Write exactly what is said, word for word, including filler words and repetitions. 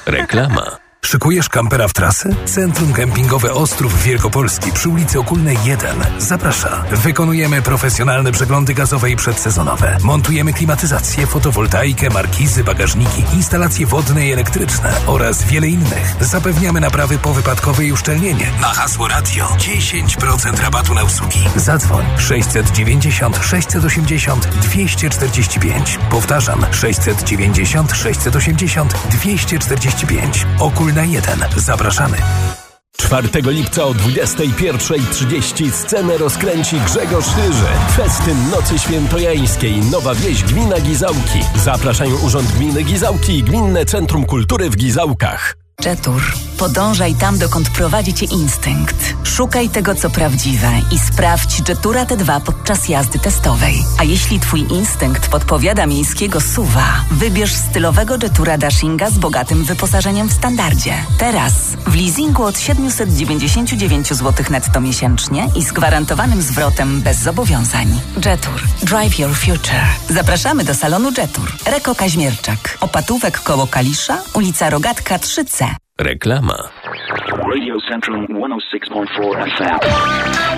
Reklama. Szykujesz kampera w trasę? Centrum Kempingowe Ostrów Wielkopolski przy ulicy Okulnej jeden zaprasza. Wykonujemy profesjonalne przeglądy gazowe i przedsezonowe. Montujemy klimatyzację, fotowoltaikę, markizy, bagażniki, instalacje wodne i elektryczne oraz wiele innych. Zapewniamy naprawy powypadkowe i uszczelnienie. Na hasło radio dziesięć procent rabatu na usługi. Zadzwoń sześćset dziewięćdziesiąt sześćset osiemdziesiąt dwieście czterdzieści pięć. Powtarzam sześćset dziewięćdziesiąt sześćset osiemdziesiąt dwieście czterdzieści pięć. Okul na jeden. Zapraszamy. czwartego lipca o dwudziestej pierwszej trzydzieści scenę rozkręci Grzegorz Ryży. Festyn Nocy Świętojańskiej. Nowa Wieś, gmina Gizałki. Zapraszają Urząd Gminy Gizałki i Gminne Centrum Kultury w Gizałkach. Jetur. Podążaj tam, dokąd prowadzi cię instynkt. Szukaj tego, co prawdziwe i sprawdź Jetura T dwa podczas jazdy testowej. A jeśli twój instynkt podpowiada miejskiego suwa, wybierz stylowego Jetura Dashinga z bogatym wyposażeniem w standardzie. Teraz w leasingu od siedemset dziewięćdziesiąt dziewięć złotych netto miesięcznie i z gwarantowanym zwrotem bez zobowiązań. Jetur. Drive your future. Zapraszamy do salonu Jetur. Reko Kaźmierczak. Opatówek koło Kalisza, ulica Rogatka trzy C. Reklama. Radio Centrum sto sześć przecinek cztery F M.